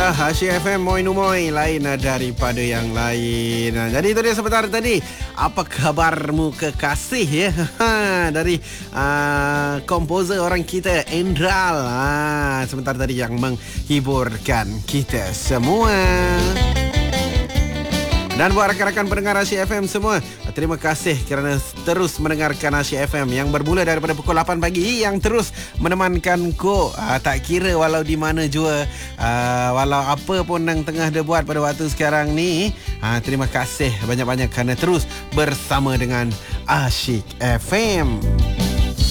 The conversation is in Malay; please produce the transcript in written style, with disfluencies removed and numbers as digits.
Itulah Asyik FM Moi Numoi, lain daripada yang lain. Jadi itu dia sebentar tadi. Apa kabarmu kekasih ya? Dari komposer orang kita Endral. Sebentar tadi yang menghiburkan kita semua. Dan buat rakan-rakan pendengar Asyik FM semua, terima kasih kerana terus mendengarkan Asyik FM yang bermula daripada pukul 8 pagi, yang terus menemankan ko. Tak kira walau di mana jua, walau apa pun yang tengah dia buat pada waktu sekarang ni. Terima kasih banyak-banyak kerana terus bersama dengan Asyik FM.